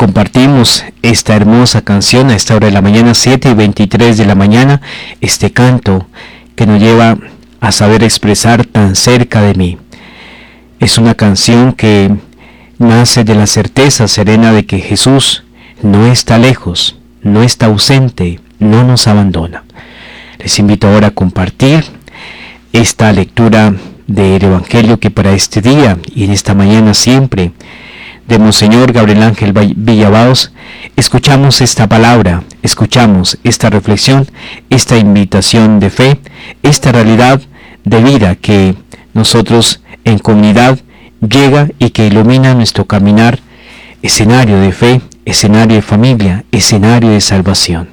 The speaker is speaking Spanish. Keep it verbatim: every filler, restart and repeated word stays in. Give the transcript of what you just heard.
compartimos esta hermosa canción a esta hora de la mañana, siete y veintitrés de la mañana, este canto que nos lleva a saber expresar tan cerca de mí. Es una canción que nace de la certeza serena de que Jesús no está lejos, no está ausente, no nos abandona. Les invito ahora a compartir esta lectura del Evangelio que para este día y en esta mañana siempre de Monseñor Gabriel Ángel Villabaos, escuchamos esta palabra, escuchamos esta reflexión, esta invitación de fe, esta realidad de vida que nosotros en comunidad llega y que ilumina nuestro caminar, escenario de fe, escenario de familia, escenario de salvación.